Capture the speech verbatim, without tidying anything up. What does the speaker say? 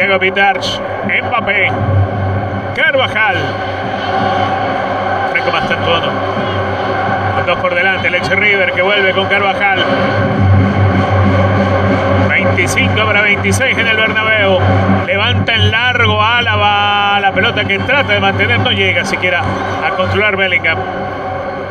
Diego Pitarch, Mbappé, Carvajal. Franco Mastantuono. Los dos por delante, Leche River que vuelve con Carvajal. veinticinco para veintiséis en el Bernabéu. Levanta en largo Álava. La pelota que trata de mantener no llega siquiera a controlar Bellingham.